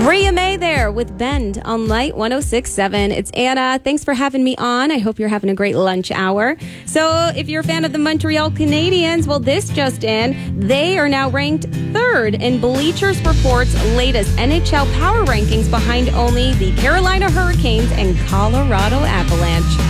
Maria May there with Bend on Light 106.7. It's Anna. Thanks for having me on. I hope you're having a great lunch hour. So if you're a fan of the Montreal Canadiens, well, this just in. They are now ranked third in Bleachers Report's latest NHL power rankings behind only the Carolina Hurricanes and Colorado Avalanche.